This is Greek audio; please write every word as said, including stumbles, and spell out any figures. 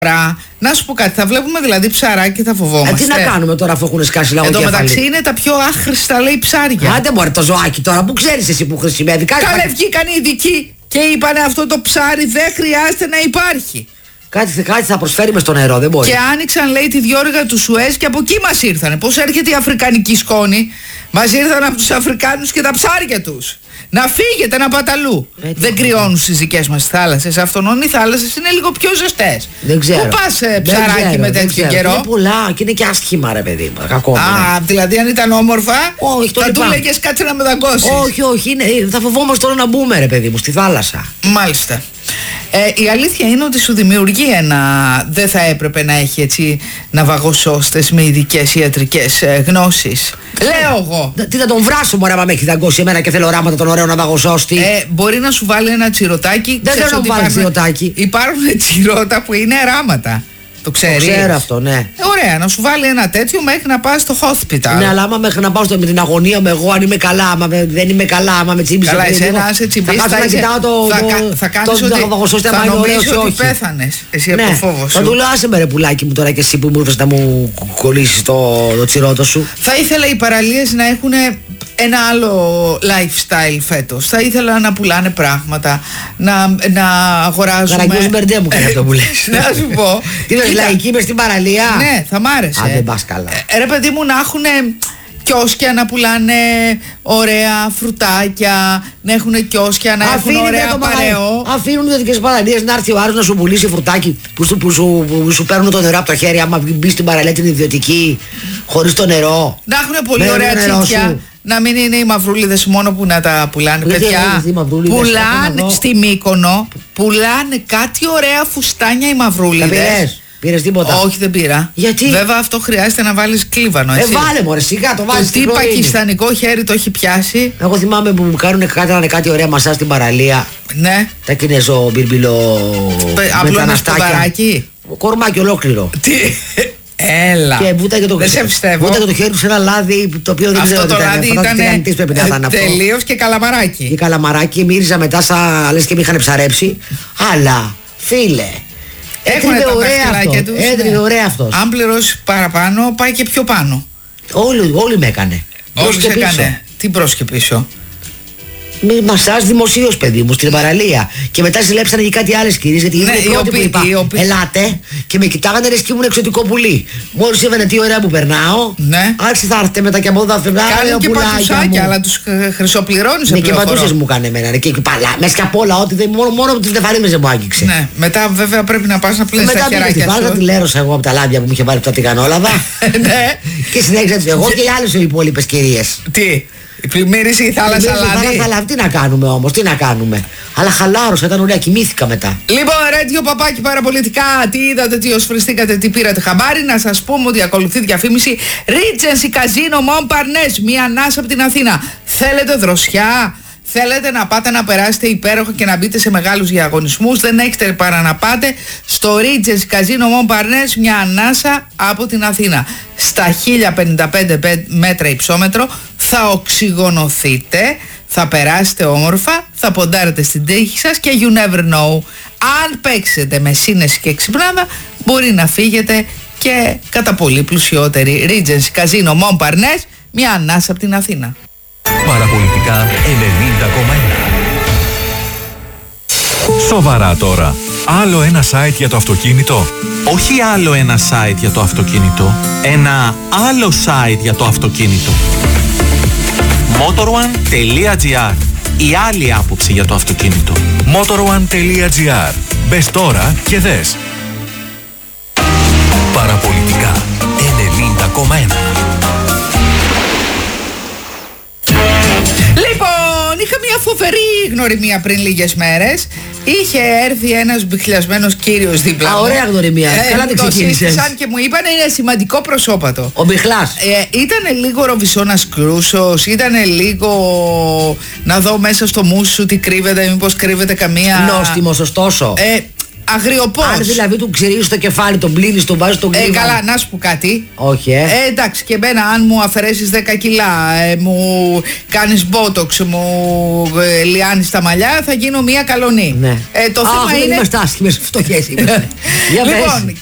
Να σου πω κάτι, θα βλέπουμε δηλαδή ψαράκι και θα φοβόμαστε. Ε, τι να κάνουμε τώρα αφού έχουν σκάσει λαό. Εν τω μεταξύ είναι τα πιο άχρηστα, λέει, ψάρια. Άντε μωρέ το ζωάκι τώρα, που ξέρεις εσύ που χρησιμεύει. Καλέ, βγήκαν οι ειδικοί και είπανε αυτό το ψάρι δεν χρειάζεται να υπάρχει. Κάτι, κάτι θα προσφέρει μες στο νερό, δεν μπορεί. Και άνοιξαν, λέει, τη διόρυγα του Σουέζ και από εκεί μας ήρθανε. Πώς έρχεται η αφρικανική σκόνη, μας ήρθαν από τους Αφρικάνους και τα ψάρια τους. Να φύγετε, να πάτε αλλού. Ε, δεν κρυώνουν στις δικές μας θάλασσες. Αυτόν οι θάλασσες είναι λίγο πιο ζεστές. Δεν ξέρω. Πού πας ε, ψαράκι ξέρω, με τέτοιο καιρό. Είναι πολλά και είναι και άσχημα, ρε παιδί. Κακό. Α, δηλαδή αν ήταν όμορφα, όχι, θα του λέγες κάτσε να με δαγκώσεις. Όχι, όχι. Είναι, θα φοβόμαστε τώρα να μπούμε, ρε παιδί μου, στη θάλασσα. Μάλιστα. Ε, η αλήθεια είναι ότι σου δημιουργεί ένα. Δεν θα έπρεπε να έχει έτσι ναυαγοσώστες με ειδικές ιατρικές ε, γνώσεις. Λέω εγώ. Τι θα τον βράσω, μωρέ, άμα με έχει δαγκώσει εμένα και θέλω οράματα τον ωραίο ναυαγοσώστη. Ε, μπορεί να σου βάλει ένα τσιροτάκι. Δεν θέλω να βάλει τσιροτάκι. Υπάρχουν τσιρώτα που είναι ράματα. Το ξέρεις. Το ξέρω αυτό, ναι. Ε, ωραία, να σου βάλει ένα τέτοιο μέχρι να πας στο hospital. Ναι, αλλά άμα μέχρι να πάω στο, με την αγωνία μου, εγώ αν είμαι καλά, άμα δεν είμαι καλά, άμα με τσίμπησε. Καλά, εσένα, αν σε τσιμπήσει, θα, θα, θα, κοιτάω το, θα, το, θα κάνεις το, ότι το, θα νομίζω ότι πέθανες. Εσύ ναι, από φόβο σου. Θα του λέω, άσε με ρε πουλάκι μου τώρα και εσύ που μου ήρθες να μου κολλήσεις το, το τσιρότο σου. Θα ήθελα οι παραλίες να έχουν ένα άλλο lifestyle φέτος. Θα ήθελα να πουλάνε πράγματα, να, να αγοράζουμε. Καραγκιός μπερντέ μου κάνει αυτό που λες. Να σου πω. Τι είναι λαϊκή μες στην παραλία. Ναι, θα μ' άρεσε. Αν δεν πας καλά. Ε, ρε παιδί μου, να έχουν κιόσκια να πουλάνε ωραία φρουτάκια, να έχουν κιόσκια να αφήνει έχουν ωραία παρεό. Αφήνουν ιδιωτικές παραλίες να έρθει ο άλλος να σου πουλήσει φρουτάκι που σου, που σου, που σου παίρνουν το νερό από το χέρι. Άμα μπει στην παραλία την ιδιωτική, χωρίς το νερό. Να έχουν πολύ με ωραία τσίφια. Να μην είναι οι μαυρούλιδες μόνο που να τα πουλάνε. Γιατί παιδιά, πουλάνε στη Μύκονο, πουλάνε κάτι ωραία φουστάνια οι μαυρούλιδες. Πήρες τίποτα? Όχι, δεν πήρα. Γιατί? Βέβαια αυτό χρειάζεται να βάλεις κλίβανο, έτσι. Ε, βάλε μωρέ, σιγά το βάζεις. Τι πακιστανικό χέρι το έχει πιάσει. Εγώ θυμάμαι που μου κάνουν κάτι, κάτι ωραία μασά στην παραλία. Ναι. Τα κινέζο μπιρμπιλο μεταναστάκια. Μπαράκι. Κορμάκι ολόκληρο. Τι. Έλα. Και βούταγε το, το, το χέρι του σε ένα λάδι το οποίο δεν ξέρω τι ήταν. Αυτό το λάδι ήταν τελείως και καλαμαράκι. Και καλαμαράκι μύριζα μετά σαν λες και με είχαν ψαρέψει. Αλλά φίλε, Έχουν τα δαχτυλάκια τους. Έτριβε ωραία αυτός. Αν πληρώσει παραπάνω πάει και πιο πάνω. Όλοι, όλοι με έκανε. Όλοι σε έκανε. Τι μπρος και πίσω? Με μασάζ δημοσίως, παιδί μου, στην παραλία. Και μετά ζηλέψανε και κάτι άλλες κυρίες. Γιατί είναι η πρώτη που είπα, ελάτε, και με κοιτάγανε λες και ήμουν εξωτικό πουλί. Μόλις είπανε τι ωραία που περνάω, ναι. άρχισε θα έρθετε μετά και από εδώ θα φευγάνε. Κάνουν και πατουσάκια, αλλά τους χρυσοπληρώνεις. Ναι, και πατούσες μου κάνε εμένα. Και παλά, μέσα και απ' όλα, ό,τι δεν, μόνο, μόνο τις νεφαρίμες δεν μου άγγιξε. Ναι, μετά βέβαια πρέπει να πας να πλένεις τα χεράκια σου. Μετά τη λέρωσα εγώ από τα λάδια που μου είχε βάλει από τα τηγανόλαβα. Ναι. Και συνέχισα εγώ και οι άλλες οι υπόλοιπες κυρίες. Τι? Πλημμύρισε η θάλασσα λάδι. Τι να κάνουμε όμως, τι να κάνουμε. Αλλά χαλάρωσα, ήταν ωραία, κοιμήθηκα μετά. Λοιπόν, ρέντιο παπάκι παραπολιτικά, τι είδατε, τι οσφριστήκατε, τι πήρατε χαμπάρι. Να σας πούμε ότι ακολουθεί διαφήμιση Regency Casino Montparnasse, μία ανάσα από την Αθήνα. Θέλετε δροσιά? Θέλετε να πάτε να περάσετε υπέροχα και να μπείτε σε μεγάλους διαγωνισμούς? Δεν έχετε παρά να πάτε στο Regency Casino Montparnasse, μια ανάσα από την Αθήνα. Στα χίλια πενήντα πέντε μέτρα υψόμετρο θα οξυγονωθείτε, θα περάσετε όμορφα, θα ποντάρετε στην τύχη σας και you never know. Αν παίξετε με σύνεση και ξυπνάδα, μπορεί να φύγετε και κατά πολύ πλουσιότερη. Regency Casino Montparnasse, μια ανάσα από την Αθήνα. Παραπολιτικά ενενήντα κόμμα ένα. Σοβαρά τώρα. Άλλο ένα site για το αυτοκίνητο. Όχι άλλο ένα site για το αυτοκίνητο. Ένα άλλο site για το αυτοκίνητο. motorone τελεία gr. Η άλλη άποψη για το αυτοκίνητο. motorone τελεία gr. Μπες τώρα και δες. Παραπολιτικά ενενήντα κόμμα ένα. Λοιπόν, είχα μια φοβερή γνωριμία πριν λίγες μέρες. Είχε έρθει ένας μπιχλιασμένος κύριος δίπλα μου. Α, ωραία γνωριμία. Ε, Καλά την ξεκίνησες. Σαν και μου είπανε είναι σημαντικό προσώπατο. Ο Μπιχλάς. Ε, ήτανε λίγο Ροβισώνας Κρούσος, ήτανε λίγο να δω μέσα στο μουσου τι κρύβεται, μήπως κρύβεται καμία. Νόστιμος, ωστόσο. Ε, Αγριοπός. Αν δηλαδή του ξυρίζεις το κεφάλι, τον πλύνεις, τον βάζεις τον κλίμα. Ε, καλά, να σου πω κάτι. Όχι, ε. ε. Εντάξει, και εμένα, αν μου αφαιρέσεις δέκα κιλά, ε, μου κάνεις μπότοξ, μου ε, λιάνεις τα μαλλιά, θα γίνω μία καλονή. Ναι. Ε, το Α, θέμα είναι. Είμαστε άσχημες, φτωχές. Λοιπόν,